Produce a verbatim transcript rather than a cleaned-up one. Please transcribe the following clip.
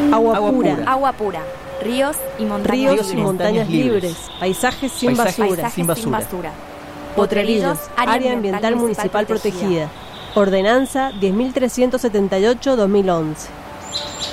Agua, Agua pura. pura. Agua pura. Ríos y montañas Ríos libres. y montañas libres. libres. Paisajes sin Paisajes basura. Paisajes sin sin basura. basura. Potrerillos, área ambiental municipal protegida. Ordenanza diez mil trescientos setenta y ocho barra dos mil once.